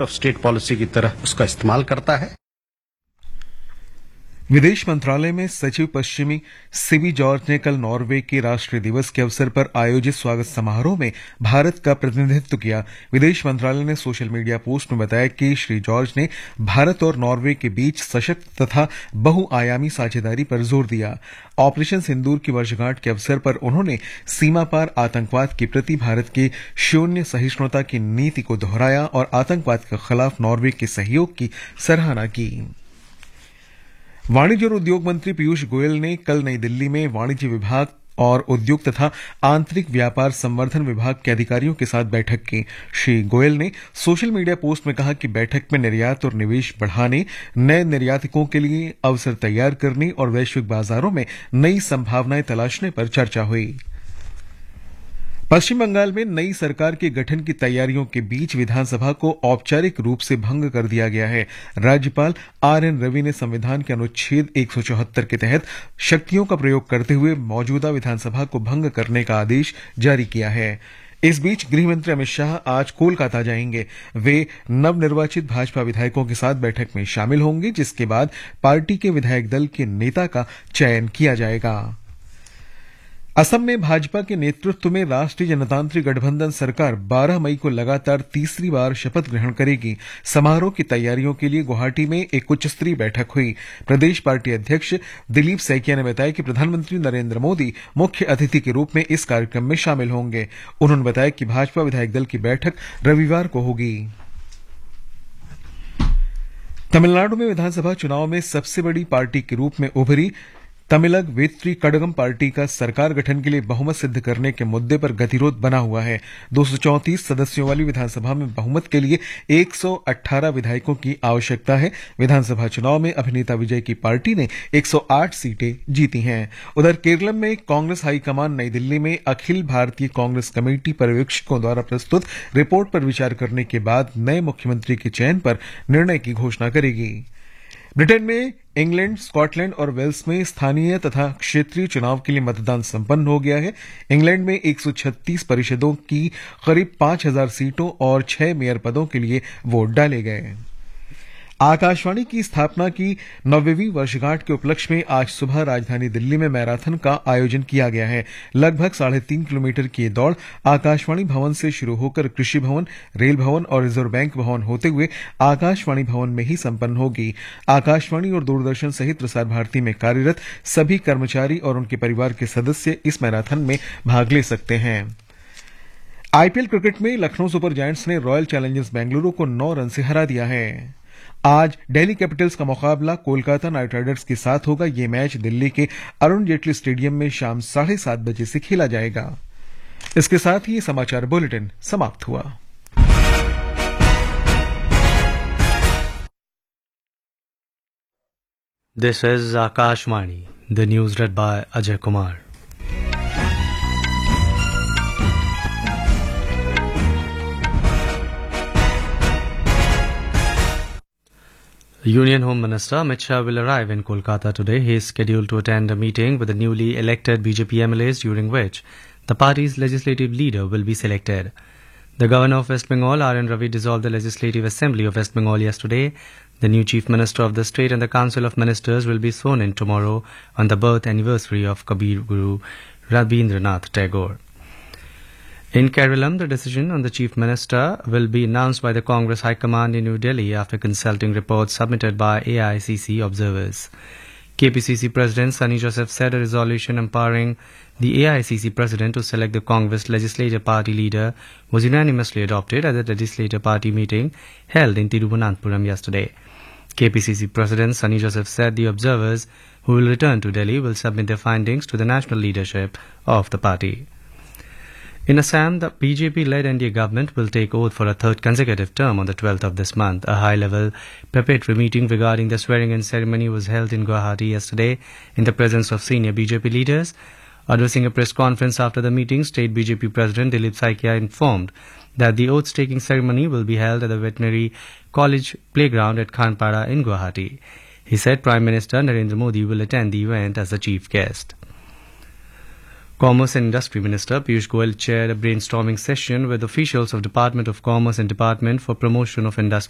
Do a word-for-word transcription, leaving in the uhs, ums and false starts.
Department of state policy की तरह उसका इस्तेमाल करता है। विदेश मंत्रालय में सचिव पश्चिमी सिबी जॉर्ज ने कल नॉर्वे के राष्ट्रीय दिवस के अवसर पर आयोजित स्वागत समारोह में भारत का प्रतिनिधित्व किया। विदेश मंत्रालय ने सोशल मीडिया पोस्ट में बताया कि श्री जॉर्ज ने भारत और नॉर्वे के बीच सशक्त तथा बहुआयामी साझेदारी पर जोर दिया। ऑपरेशन सिंदूर की वर्षगांठ के अवसर पर उन्होंने सीमा पार आतंकवाद के प्रति भारत की शून्य सहिष्णुता की नीति को दोहराया और आतंकवाद के खिलाफ नॉर्वे के सहयोग की सराहना की। वाणिज्य और उद्योग मंत्री पीयूष गोयल ने कल नई दिल्ली में वाणिज्य विभाग और उद्योग तथा आंतरिक व्यापार संवर्धन विभाग के अधिकारियों के साथ बैठक की। श्री गोयल ने सोशल मीडिया पोस्ट में कहा कि बैठक में निर्यात और निवेश बढ़ाने, नए निर्यातकों के लिए अवसर तैयार करने और वैश्विक बाजारों में नई संभावनाएं तलाशने पर चर्चा हुई। पश्चिम बंगाल में नई सरकार के गठन की तैयारियों के बीच विधानसभा को औपचारिक रूप से भंग कर दिया गया है। राज्यपाल आर एन रवि ने संविधान के अनुच्छेद एक सौ चौहत्तर के तहत शक्तियों का प्रयोग करते हुए मौजूदा विधानसभा को भंग करने का आदेश जारी किया है। इस बीच गृहमंत्री अमित शाह आज कोलकाता जाएंगे। वे नवनिर्वाचित भाजपा विधायकों के साथ बैठक में शामिल होंगे, जिसके बाद पार्टी के विधायक दल के नेता का चयन किया जाएगा। असम में भाजपा के नेतृत्व में राष्ट्रीय जनतांत्रिक गठबंधन सरकार बारह मई को लगातार तीसरी बार शपथ ग्रहण करेगी। समारोह की तैयारियों के लिए गुवाहाटी में एक उच्च स्तरीय बैठक हुई। प्रदेश पार्टी अध्यक्ष दिलीप सैकिया ने बताया कि प्रधानमंत्री नरेंद्र मोदी मुख्य अतिथि के रूप में इस कार्यक्रम में शामिल होंगे। उन्होंने बताया कि भाजपा विधायक दल की बैठक रविवार को होगी। तमिलनाडु में विधानसभा चुनाव में सबसे बड़ी पार्टी के रूप में उभरी तमिलग वेत्री कड़गम पार्टी का सरकार गठन के लिए बहुमत सिद्ध करने के मुद्दे पर गतिरोध बना हुआ है। दो सौ चौंतीस सदस्यों वाली विधानसभा में बहुमत के लिए एक सौ अठारह विधायकों की आवश्यकता है। विधानसभा चुनाव में अभिनेता विजय की पार्टी ने एक सौ आठ सीटें जीती हैं। उधर केरल में कांग्रेस हाईकमान नई दिल्ली में अखिल भारतीय कांग्रेस कमेटी पर्यवेक्षकों द्वारा प्रस्तुत रिपोर्ट पर विचार करने के बाद नए मुख्यमंत्री के चयन पर निर्णय की घोषणा करेगी। ब्रिटेन में इंग्लैंड, स्कॉटलैंड और वेल्स में स्थानीय तथा क्षेत्रीय चुनाव के लिए मतदान संपन्न हो गया है। इंग्लैंड में एक सौ छत्तीस परिषदों की करीब पांच हज़ार सीटों और छह मेयर पदों के लिए वोट डाले गए। आकाशवाणी की स्थापना की नौवीं वर्षगांठ के उपलक्ष्य में आज सुबह राजधानी दिल्ली में मैराथन का आयोजन किया गया है। लगभग साढ़े तीन किलोमीटर की ये दौड़ आकाशवाणी भवन से शुरू होकर कृषि भवन, रेल भवन और रिजर्व बैंक भवन होते हुए आकाशवाणी भवन में ही संपन्न होगी। आकाशवाणी और दूरदर्शन सहित प्रसार भारती में कार्यरत सभी कर्मचारी और उनके परिवार के सदस्य इस मैराथन में भाग ले सकते हैं। आईपीएल क्रिकेट में लखनऊ सुपर जायंट्स ने रॉयल चैलेंजर्स बेंगलुरु को नौ रन से हरा दिया है। आज दिल्ली कैपिटल्स का मुकाबला कोलकाता नाइट राइडर्स के साथ होगा। यह मैच दिल्ली के अरुण जेटली स्टेडियम में शाम साढ़े सात बजे से खेला जाएगा। इसके साथ ही ये समाचार बुलेटिन समाप्त हुआ। This is Akashvani, the news red bye Ajay Kumar. Union Home Minister Amit Shah will arrive in Kolkata today. He is scheduled to attend a meeting with the newly elected B J P M L As, during which the party's legislative leader will be selected. The Governor of West Bengal, R N Ravi, dissolved the Legislative Assembly of West Bengal yesterday. The new Chief Minister of the state and the Council of Ministers will be sworn in tomorrow on the birth anniversary of Kabir Guru Rabindranath Tagore. In Kerala, the decision on the Chief Minister will be announced by the Congress High Command in New Delhi after consulting reports submitted by A I C C observers. K P C C President Sunny Joseph said a resolution empowering the A I C C President to select the Congress Legislative Party leader was unanimously adopted at the Legislative Party meeting held in Tiruvananthapuram yesterday. K P C C President Sunny Joseph said the observers who will return to Delhi will submit their findings to the national leadership of the party. In Assam, the B J P-led N D A government will take oath for a third consecutive term on the twelfth of this month. A high-level preparatory meeting regarding the swearing-in ceremony was held in Guwahati yesterday in the presence of senior B J P leaders. Addressing a press conference after the meeting, State B J P President Dilip Saikia informed that the oath-taking ceremony will be held at the Veterinary College Playground at Khanpada in Guwahati. He said Prime Minister Narendra Modi will attend the event as the chief guest. Commerce and Industry Minister Piyush Goyal chaired a brainstorming session with officials of Department of Commerce and Department for Promotion of Industry